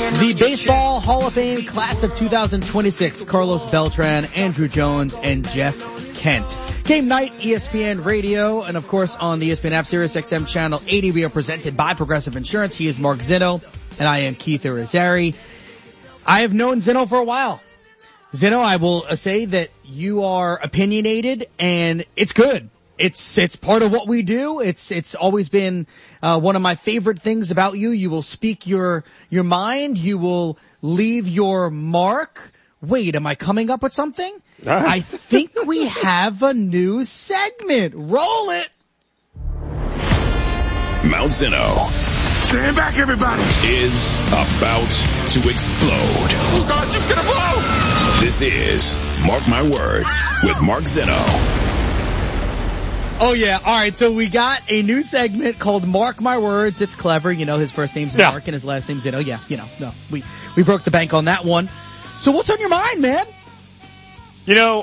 The Baseball Hall of Fame class of 2026, Carlos Beltran, Andruw Jones, and Jeff Kent. Game night, ESPN Radio, and of course on the ESPN app, Sirius XM Channel 80. We are presented by Progressive Insurance. He is Mark Zinno, and I am Keith Irizarry. I have known Zinno for a while. Zinno, I will say that you are opinionated, and it's good. It's part of what we do. It's always been one of my favorite things about you. You will speak your mind. You will leave your mark. Wait, am I coming up with something? I think we have a new segment. Roll it. Mount Zinno. Stand back, everybody. Is about to explode. Oh, God, it's gonna blow. This is Mark My Words with Mark Zinno. Oh, yeah. All right. So we got a new segment called Mark My Words. It's clever. You know, his first name's Mark and his last name's Zinno. Yeah, you know, no, we broke the bank on that one. So what's on your mind, man? You know,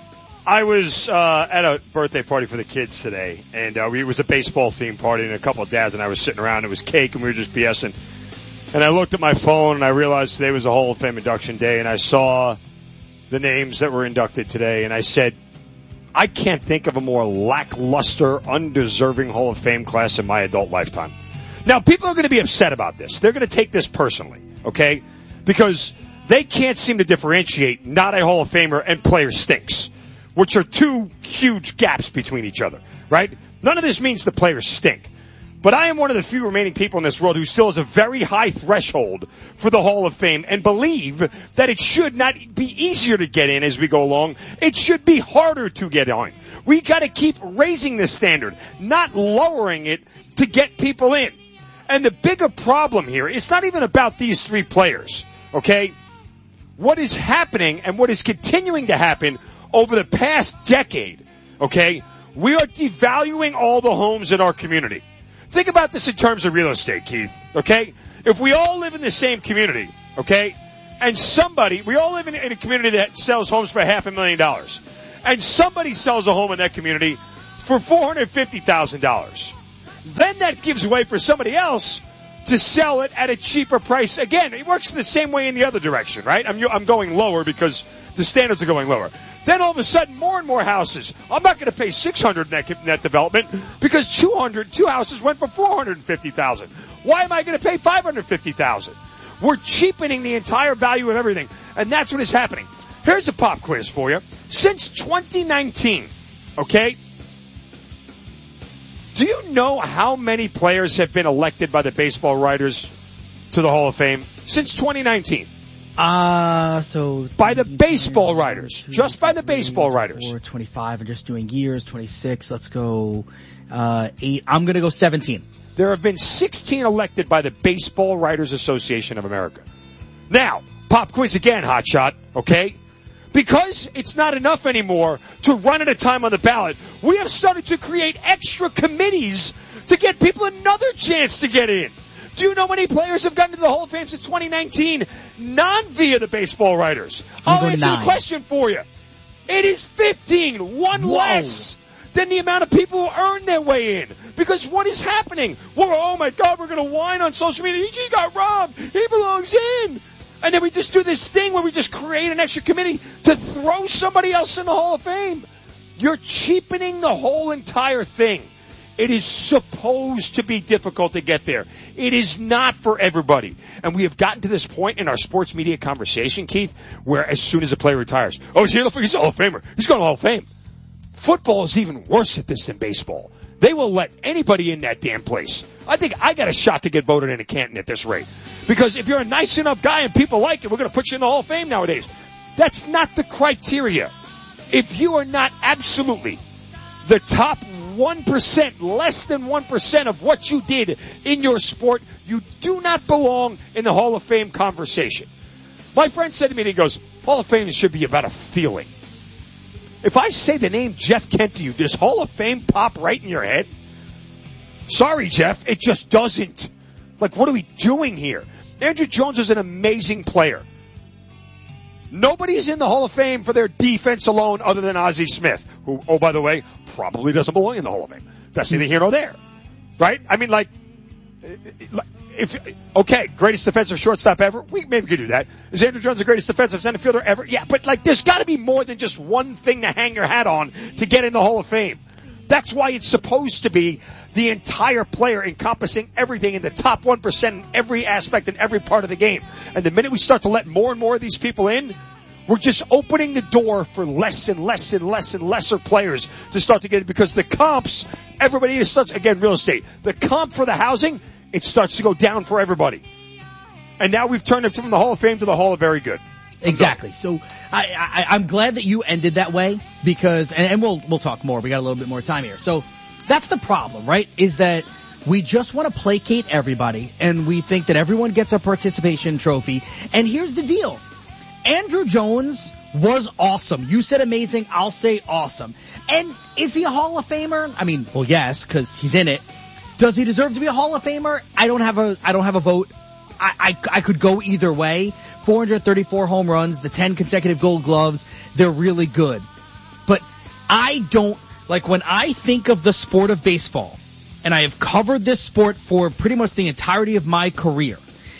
I was at a birthday party for the kids today, and it was a baseball-themed party, and a couple of dads and I was sitting around. It was cake, and we were just BSing. And I looked at my phone, and I realized today was a Hall of Fame induction day, and I saw the names that were inducted today, and I said, I can't think of a more lackluster, undeserving Hall of Fame class in my adult lifetime. Now, people are going to be upset about this. They're going to take this personally, okay? Because they can't seem to differentiate not a Hall of Famer and player stinks, which are two huge gaps between each other, right? None of this means the players stink. But I am one of the few remaining people in this world who still has a very high threshold for the Hall of Fame and believe that it should not be easier to get in as we go along. It should be harder to get on. We got to keep raising the standard, not lowering it to get people in. And the bigger problem here, it's not even about these three players, okay? What is happening and what is continuing to happen over the past decade, okay? We are devaluing all the homes in our community. Think about this in terms of real estate, Keith, okay? If we all live in the same community, okay, and we all live in a community that sells homes for $500,000, and somebody sells a home in that community for $450,000, then that gives way for somebody else to sell it at a cheaper price. Again, it works the same way in the other direction, right? I'm going lower because the standards are going lower. Then all of a sudden, more and more houses. I'm not going to pay $600 in that development because two houses went for $450,000. Why am I going to pay $550,000? We're cheapening the entire value of everything, and that's what is happening. Here's a pop quiz for you. Since 2019, okay, do you know how many players have been elected by the baseball writers to the Hall of Fame since 2019? So by the baseball writers, just by the baseball writers. 4, 25, and just doing years, 26. Let's go 8. I'm going to go 17. There have been 16 elected by the Baseball Writers Association of America. Now, pop quiz again, hotshot, okay? Because it's not enough anymore to run at a time on the ballot, we have started to create extra committees to get people another chance to get in. Do you know how many players have gotten to the Hall of Fame since 2019? Via the baseball writers. I'll answer the question for you. It is 15, one less than the amount of people who earned their way in. Because what is happening? Oh my God, we're going to whine on social media. He got robbed. He belongs in. And then we just do this thing where we just create an extra committee to throw somebody else in the Hall of Fame. You're cheapening the whole entire thing. It is supposed to be difficult to get there. It is not for everybody. And we have gotten to this point in our sports media conversation, Keith, where as soon as a player retires, he's a Hall of Famer. He's going to Hall of Fame. Football is even worse at this than baseball. They will let anybody in that damn place. I think I got a shot to get voted into Canton at this rate. Because if you're a nice enough guy and people like it, we're going to put you in the Hall of Fame nowadays. That's not the criteria. If you are not absolutely the top 1%, less than 1% of what you did in your sport, you do not belong in the Hall of Fame conversation. My friend said to me, he goes, Hall of Fame should be about a feeling. If I say the name Jeff Kent to you, does Hall of Fame pop right in your head? Sorry, Jeff, it just doesn't. Like, what are we doing here? Andruw Jones is an amazing player. Nobody's in the Hall of Fame for their defense alone other than Ozzie Smith, who, oh, by the way, probably doesn't belong in the Hall of Fame. That's neither here nor there. Right? I mean, like, Okay, greatest defensive shortstop ever. We maybe could do that. Is Andrew Jones the greatest defensive center fielder ever? Yeah, but there's got to be more than just one thing to hang your hat on to get in the Hall of Fame. That's why it's supposed to be the entire player encompassing everything in the top 1% in every aspect and every part of the game. And the minute we start to let more and more of these people in, we're just opening the door for less and less and less and lesser players to start to get it, because the comps, everybody starts, again, real estate. The comp for the housing, it starts to go down for everybody. And now we've turned it from the Hall of Fame to the Hall of Very Good. Exactly. So I'm glad that you ended that way, because, and we'll talk more. We got a little bit more time here. So that's the problem, right? Is that we just want to placate everybody, and we think that everyone gets a participation trophy. And here's the deal. Andrew Jones was awesome. You said amazing. I'll say awesome. And is he a Hall of Famer? I mean, well, yes, because he's in it. Does he deserve to be a Hall of Famer? I don't have a vote. I could go either way. 434 home runs, the 10 consecutive Gold Gloves, they're really good. But I don't, like, when I think of the sport of baseball, and I have covered this sport for pretty much the entirety of my career,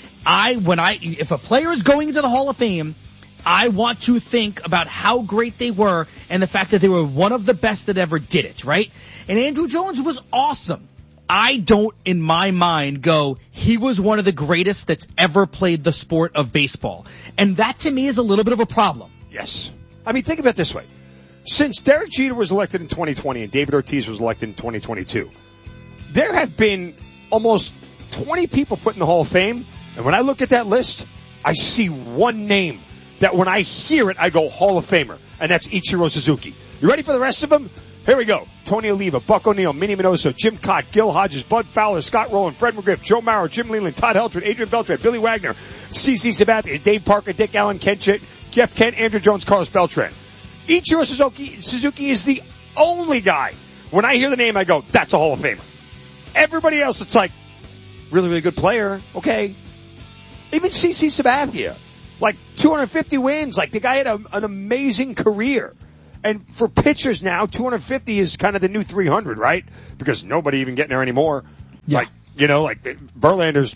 if a player is going into the Hall of Fame, I want to think about how great they were and the fact that they were one of the best that ever did it, right? And Andrew Jones was awesome. I don't, in my mind, go, he was one of the greatest that's ever played the sport of baseball. And that, to me, is a little bit of a problem. Yes. I mean, think of it this way. Since Derek Jeter was elected in 2020 and David Ortiz was elected in 2022, there have been almost 20 people put in the Hall of Fame. And when I look at that list, I see one name that when I hear it, I go, Hall of Famer. And that's Ichiro Suzuki. You ready for the rest of them? Here we go. Tony Oliva, Buck O'Neil, Minnie Minoso, Jim Cott, Gil Hodges, Bud Fowler, Scott Rowland, Fred McGriff, Joe Mauer, Jim Leland, Todd Heltred, Adrian Beltre, Billy Wagner, C.C. Sabathia, Dave Parker, Dick Allen, Jeff Kent, Andrew Jones, Carlos Beltran. Ichiro Suzuki is the only guy. When I hear the name, I go, that's a Hall of Famer. Everybody else, it's like, really, really good player. Okay. Even C.C. Sabathia. Like 250 wins. Like the guy had an amazing career. And for pitchers now, 250 is kind of the new 300, right? Because nobody even getting there anymore. Yeah. Like Verlander's,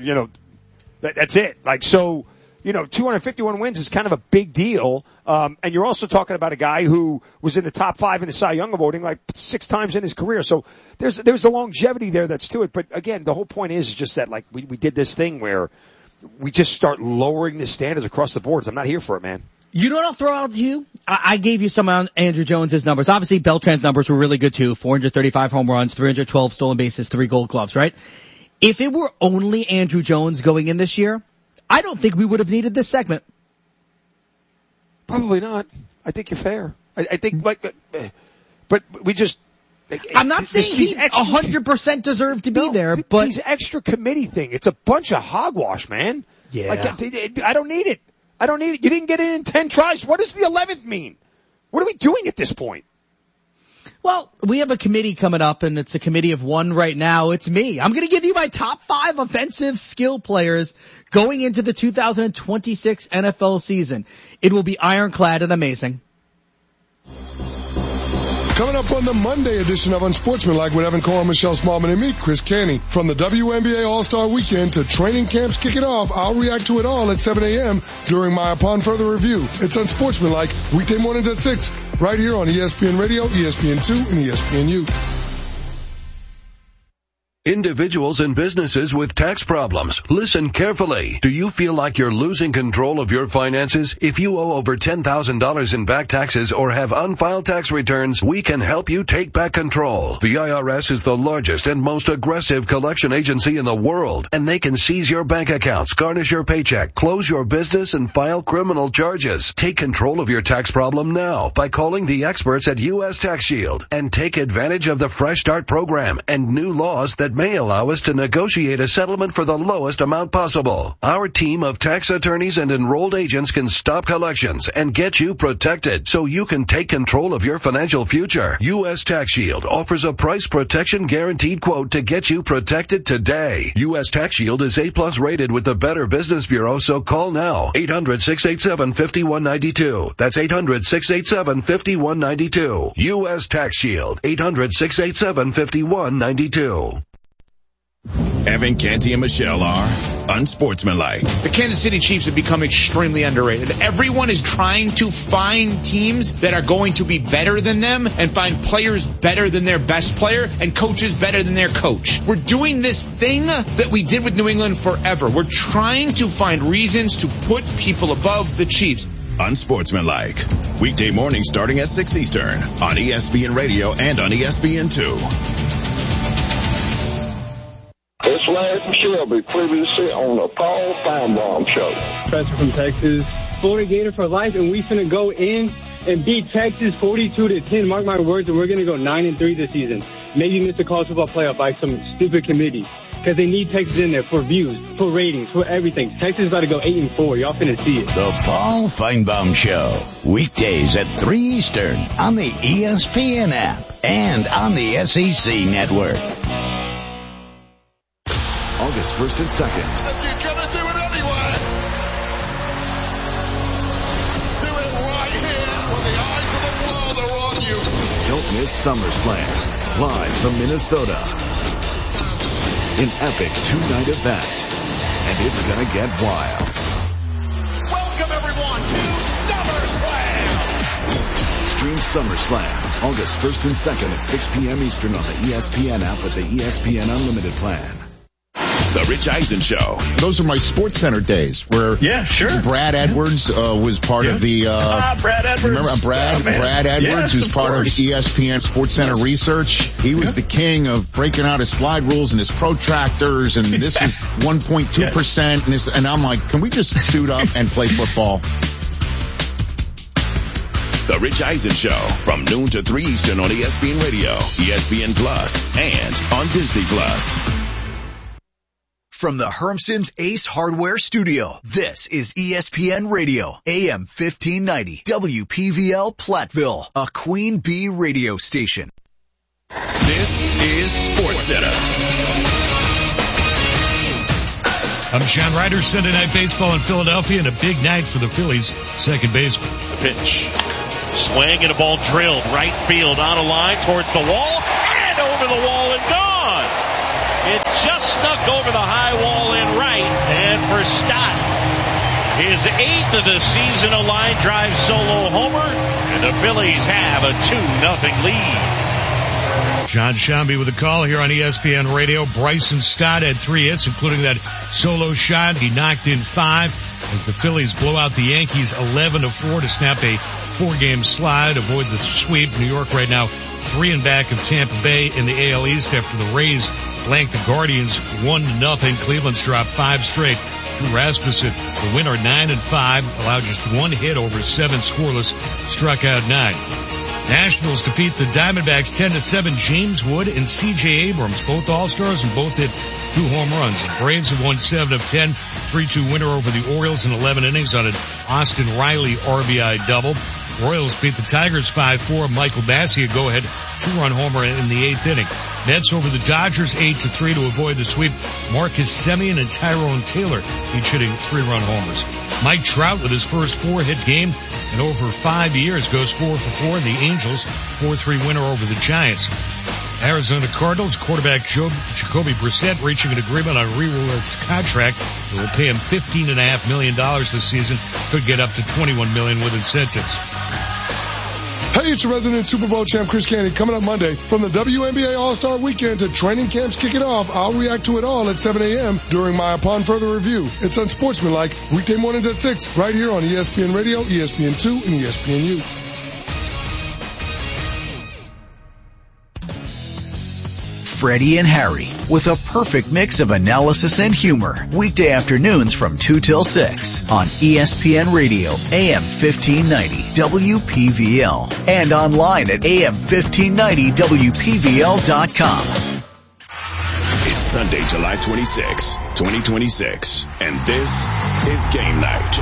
that's it. Like, so, 251 wins is kind of a big deal. And you're also talking about a guy who was in the top 5 in the Cy Young voting like 6 times in his career. So there's a longevity there that's to it. But again, the whole point is just that, like, we did this thing where we just start lowering the standards across the boards. I'm not here for it, man. You know what I'll throw out to you? I gave you some on Andrew Jones's numbers. Obviously, Beltran's numbers were really good too. 435 home runs, 312 stolen bases, 3 Gold Gloves, right? If it were only Andrew Jones going in this year, I don't think we would have needed this segment. Probably not. I think you're fair. I think, but we just... I'm not saying he 100% deserved to be there, but... These extra committee thing, it's a bunch of hogwash, man. Yeah. I don't need it. You didn't get it in 10 tries. What does the 11th mean? What are we doing at this point? Well, we have a committee coming up, and it's a committee of one right now. It's me. I'm going to give you my top 5 offensive skill players going into the 2026 NFL season. It will be ironclad and amazing. Coming up on the Monday edition of Unsportsmanlike with Evan Cohen, Michelle Smallman, and me, Chris Canty. From the WNBA All-Star Weekend to training camps kicking off, I'll react to it all at 7 a.m. during my Upon Further Review. It's Unsportsmanlike, weekday mornings at 6, right here on ESPN Radio, ESPN2, and ESPNU. Individuals and businesses with tax problems. Listen carefully. Do you feel like you're losing control of your finances? If you owe over $10,000 in back taxes or have unfiled tax returns, we can help you take back control. The IRS is the largest and most aggressive collection agency in the world, and they can seize your bank accounts, garnish your paycheck, close your business, and file criminal charges. Take control of your tax problem now by calling the experts at U.S. Tax Shield and take advantage of the Fresh Start program and new laws that may allow us to negotiate a settlement for the lowest amount possible. Our team of tax attorneys and enrolled agents can stop collections and get you protected so you can take control of your financial future. U.S. Tax Shield offers a price protection guaranteed quote to get you protected today. U.S. Tax Shield is A+ rated with the Better Business Bureau, so call now. 800-687-5192. That's 800-687-5192. U.S. Tax Shield. 800-687-5192. Evan, Canty, and Michelle are unsportsmanlike. The Kansas City Chiefs have become extremely underrated. Everyone is trying to find teams that are going to be better than them and find players better than their best player and coaches better than their coach. We're doing this thing that we did with New England forever. We're trying to find reasons to put people above the Chiefs. Unsportsmanlike. Weekday mornings starting at 6 Eastern on ESPN Radio and on ESPN2. It's Larry Shelby, previously on the Paul Feinbaum Show. Professor from Texas, Florida Gator for life, and we finna go in and beat Texas 42-10. Mark my words, and we're gonna go 9-3 this season. Maybe miss the college football playoff by some stupid committee. Because they need Texas in there for views, for ratings, for everything. Texas is about to go 8-4. Y'all finna see it. The Paul Feinbaum Show. Weekdays at 3 Eastern on the ESPN app and on the SEC network. August 1st and 2nd. You're gonna do it anyway. Do it right here when the eyes of the world are on you. Don't miss SummerSlam. Live from Minnesota. An epic two-night event. And it's gonna get wild. Welcome everyone to SummerSlam! Stream SummerSlam August 1st and 2nd at 6 p.m. Eastern on the ESPN app with the ESPN Unlimited plan. The Rich Eisen Show. Those are my Sports Center days where Brad Edwards was part of the Brad Edwards. Remember Brad Edwards, who's part of ESPN Sports Center Research. He was the king of breaking out his slide rules and his protractors, and this was 1.2%, and I'm like, can we just suit up and play football? The Rich Eisen Show from noon to 3 Eastern on ESPN Radio, ESPN Plus, and on Disney Plus. From the Hermson's Ace Hardware Studio, this is ESPN Radio, AM 1590, WPVL Platteville, a Queen Bee radio station. This is Sports Center. I'm Sean Ryder. Sunday Night Baseball in Philadelphia, and a big night for the Phillies' second baseman. The pitch. Swing and a ball drilled. Right field on a line towards the wall and over the wall and gone. It just snuck over the high wall in right, and for Stott, his 8th of the season, a line drive solo homer, and the Phillies have a 2-0 lead. John Shambi with a call here on ESPN Radio. Bryson Stott had 3 hits, including that solo shot. He knocked in 5 as the Phillies blow out the Yankees 11-4 to snap a 4-game slide, avoid the sweep. New York right now 3 and back of Tampa Bay in the AL East after the Rays blanked the Guardians 1-0. Cleveland's dropped 5 straight to Rasmussen. The winner 9-5, allowed just 1 hit over 7 scoreless, struck out 9. Nationals defeat the Diamondbacks 10-7. James Wood and C.J. Abrams, both All-Stars, and both hit 2 home runs. The Braves have won 7 of 10, 3-2 winner over the Orioles in 11 innings on an Austin Riley RBI double. Royals beat the Tigers 5-4. Michael Bassey a go-ahead 2-run homer in the 8th inning. Mets over the Dodgers 8-3 to avoid the sweep. Marcus Semien and Tyrone Taylor each hitting 3-run homers. Mike Trout with his first 4-hit game in over 5 years goes 4 for 4. The Angels 4-3 winner over the Giants. Arizona Cardinals quarterback Jacoby Brissett reaching an agreement on a re-reward's contract that will pay him $15.5 million this season. Could get up to $21 million with incentives. Hey, it's your resident Super Bowl champ, Chris Canty. Coming up Monday, from the WNBA All-Star Weekend to training camps kicking off, I'll react to it all at 7 a.m. during my Upon Further Review. It's unsportsmanlike, weekday mornings at 6, right here on ESPN Radio, ESPN2, and ESPNU. Freddie and Harry, with a perfect mix of analysis and humor. Weekday afternoons from 2 till 6 on ESPN Radio, AM 1590, WPVL, and online at AM1590WPVL.com. It's Sunday, July 26, 2026, and this is Game Night.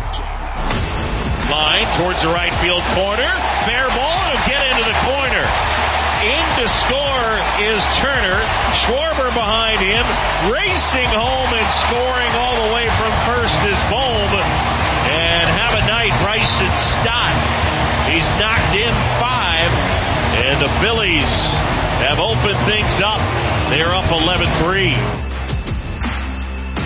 Line towards the right field corner. Fair ball, and it'll get into the corner. In to score is Turner. Schwarber behind him, racing home and scoring all the way from first is Bohm. And have a night, Bryson Stott. He's knocked in 5, and the Phillies have opened things up. They're up 11-3.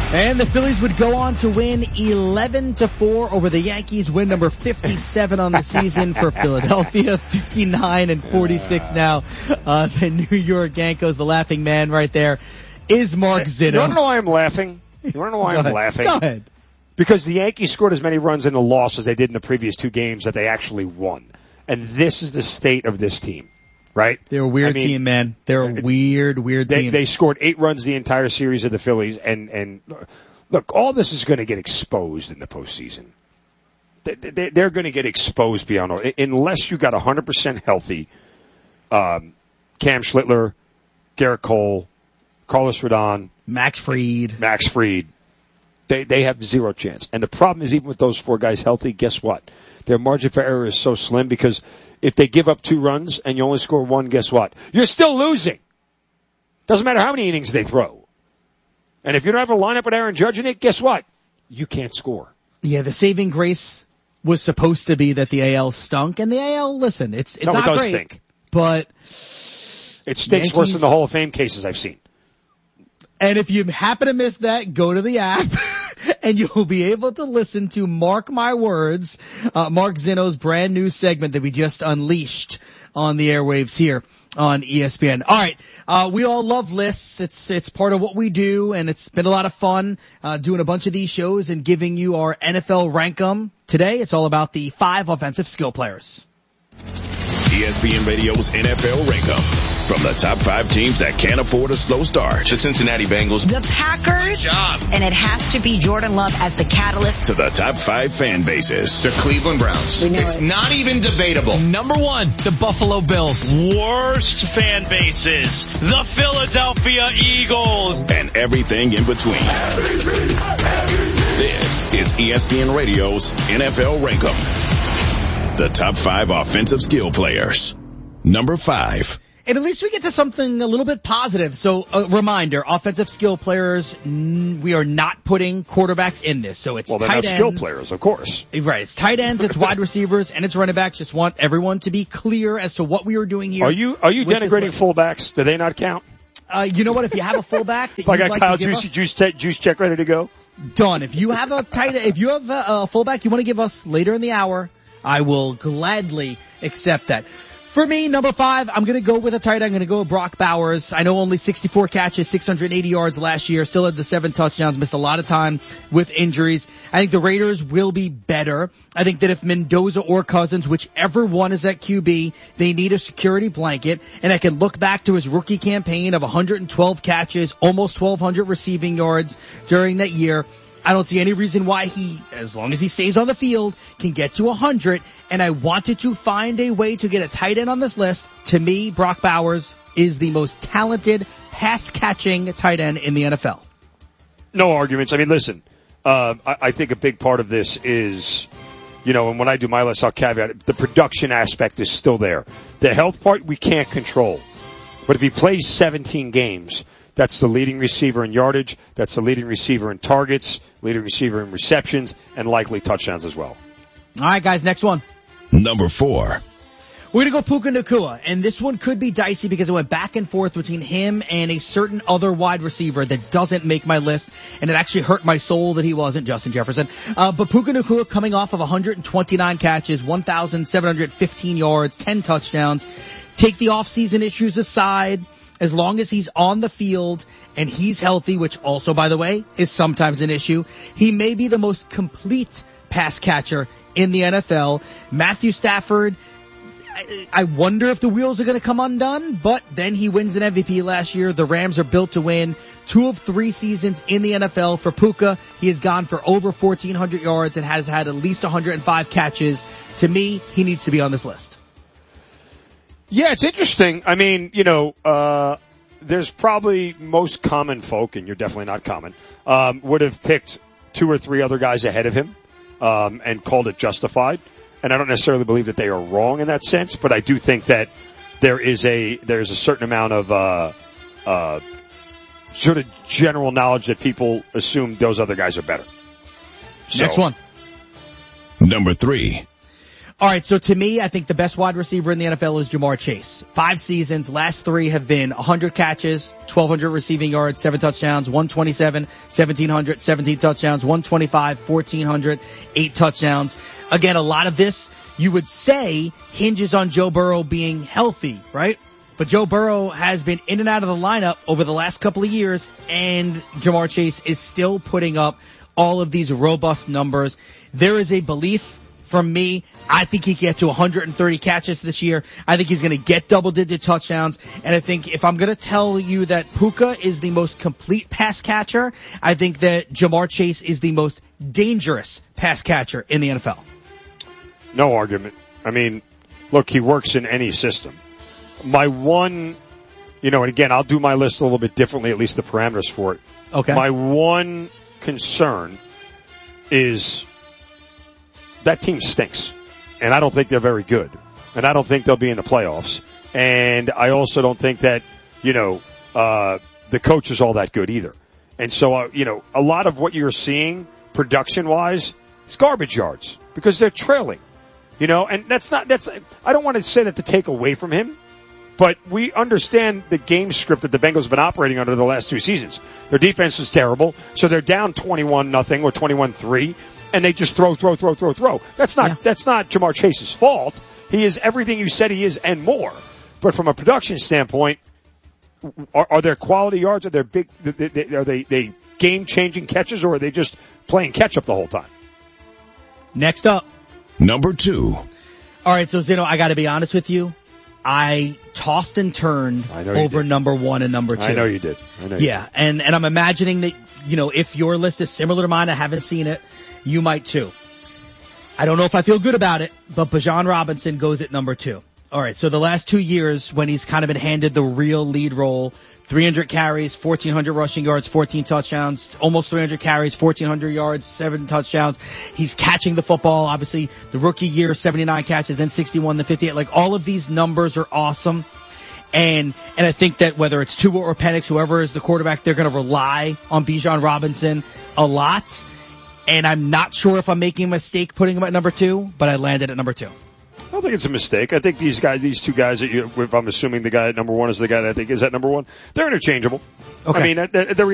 And the Phillies would go on to win 11-4 over the Yankees, win number 57 on the season for Philadelphia, 59-46 now. The New York Yankos, the laughing man right there, is Mark Zinno. You want to know why I'm laughing? You want to know why I'm laughing? Go ahead. Because the Yankees scored as many runs in the loss as they did in the previous two games that they actually won. And this is the state of this team, right? They're a weird team, man. They're a weird team. They scored 8 runs the entire series of the Phillies, and look, all this is going to get exposed in the postseason. They're going to get exposed beyond all, unless you got 100% healthy. Cam Schlittler, Garrett Cole, Carlos Rodon, Max Fried. They have zero chance. And the problem is, even with those 4 guys healthy, guess what? Their margin for error is so slim because if they give up 2 runs and you only score 1, guess what? You're still losing. Doesn't matter how many innings they throw. And if you don't have a lineup with Aaron Judge in it, guess what? You can't score. Yeah, the saving grace was supposed to be that the AL stunk, and the AL, listen, it's not great. It does stink. But it stinks worse than the Hall of Fame cases I've seen. And if you happen to miss that, go to the app and you'll be able to listen to Mark My Words, Mark Zinno's brand new segment that we just unleashed on the airwaves here on ESPN. All right. We all love lists. It's part of what we do, and it's been a lot of fun, doing a bunch of these shows and giving you our NFL Rank-em. Today, it's all about the 5 offensive skill players. ESPN Radio's NFL Rank-em. From the top 5 teams that can't afford a slow start. The Cincinnati Bengals. The Packers. And it has to be Jordan Love as the catalyst. To the top 5 fan bases. The Cleveland Browns. It's not even debatable. Number 1, the Buffalo Bills. Worst fan bases. The Philadelphia Eagles. And everything in between. This is ESPN Radio's NFL Rank-em. The top 5 offensive skill players. Number 5. And at least we get to something a little bit positive. So a reminder, offensive skill players, we are not putting quarterbacks in this. So it's tight ends. Well, they're not skill players, of course. Right. It's tight ends, it's wide receivers, and it's running backs. Just want everyone to be clear as to what we are doing here. Are you denigrating fullbacks? Do they not count? You know what? If you have a fullback that I got Kyle Juice check ready to go. Done. If you have a fullback you want to give us later in the hour, I will gladly accept that. For me, number 5, I'm going to go with a tight end. I'm going to go with Brock Bowers. I know only 64 catches, 680 yards last year. Still had the 7 touchdowns. Missed a lot of time with injuries. I think the Raiders will be better. I think that if Mendoza or Cousins, whichever one is at QB, they need a security blanket. And I can look back to his rookie campaign of 112 catches, almost 1,200 receiving yards during that year. I don't see any reason why he, as long as he stays on the field, can get to 100. And I wanted to find a way to get a tight end on this list. To me, Brock Bowers is the most talented pass-catching tight end in the NFL. No arguments. I mean, listen, I think a big part of this is, and when I do my list, I'll caveat it, the production aspect is still there. The health part we can't control. But if he plays 17 games, that's the leading receiver in yardage. That's the leading receiver in targets, leading receiver in receptions, and likely touchdowns as well. All right, guys, next one. Number 4. We're going to go Puka Nacua, and this one could be dicey because it went back and forth between him and a certain other wide receiver that doesn't make my list, and it actually hurt my soul that he wasn't Justin Jefferson. But Puka Nacua coming off of 129 catches, 1,715 yards, 10 touchdowns. Take the off-season issues aside. As long as he's on the field and he's healthy, which also, by the way, is sometimes an issue, he may be the most complete pass catcher in the NFL. Matthew Stafford, I wonder if the wheels are going to come undone, but then he wins an MVP last year. The Rams are built to win. 2 of 3 seasons in the NFL for Puka. He has gone for over 1,400 yards and has had at least 105 catches. To me, he needs to be on this list. Yeah, it's interesting. I mean, there's probably most common folk, and you're definitely not common, would have picked 2 or 3 other guys ahead of him, and called it justified. And I don't necessarily believe that they are wrong in that sense, but I do think that there's a certain amount of, sort of general knowledge that people assume those other guys are better. So, next one. Number 3. All right, so to me, I think the best wide receiver in the NFL is Jamar Chase. 5 seasons, last 3 have been 100 catches, 1,200 receiving yards, 7 touchdowns, 127, 1,700, 17 touchdowns, 125, 1,400, 8 touchdowns. Again, a lot of this, you would say, hinges on Joe Burrow being healthy, right? But Joe Burrow has been in and out of the lineup over the last couple of years, and Jamar Chase is still putting up all of these robust numbers. There is a belief from me, I think he can get to 130 catches this year. I think he's going to get double-digit touchdowns. And I think if I'm going to tell you that Puka is the most complete pass catcher, I think that Jamar Chase is the most dangerous pass catcher in the NFL. No argument. I mean, look, he works in any system. My one, and again, I'll do my list a little bit differently, at least the parameters for it. Okay. My one concern is that team stinks. And I don't think they're very good. And I don't think they'll be in the playoffs. And I also don't think that, the coach is all that good either. And so, a lot of what you're seeing production-wise is garbage yards because they're trailing. And I don't want to say that to take away from him, but we understand the game script that the Bengals have been operating under the last 2 seasons. Their defense is terrible, so they're down 21-0 or 21-3. And they just throw. That's not Jamar Chase's fault. He is everything you said he is and more. But from a production standpoint, are there quality yards? Are there are they game-changing catches, or are they just playing catch-up the whole time? Next up. Number 2. All right, so Zeno, I got to be honest with you. I tossed and turned over number 1 and number 2. I know you did. Yeah, and I'm imagining that, if your list is similar to mine, I haven't seen it. You might too. I don't know if I feel good about it, but Bijan Robinson goes at number 2. All right, so the last 2 years when he's kind of been handed the real lead role, 300 carries, 1,400 rushing yards, 14 touchdowns, almost 300 carries, 1,400 yards, 7 touchdowns. He's catching the football. Obviously, the rookie year, 79 catches, then 61, then 58. Like, all of these numbers are awesome. And I think that whether it's Tua or Penix, whoever is the quarterback, they're going to rely on Bijan Robinson a lot. And I'm not sure if I'm making a mistake putting him at number 2, but I landed at number 2. I don't think it's a mistake. I think these 2 guys if I'm assuming the guy at number 1 is the guy that I think is at number 1, they're interchangeable. Okay. I mean, the